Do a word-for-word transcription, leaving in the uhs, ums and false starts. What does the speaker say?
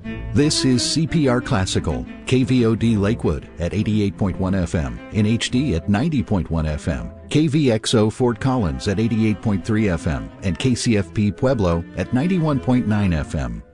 This is C P R Classical, K V O D Lakewood at eighty-eight point one F M, in H D at ninety point one F M, K V X O Fort Collins at eighty-eight point three F M, and K C F P Pueblo at ninety-one point nine F M.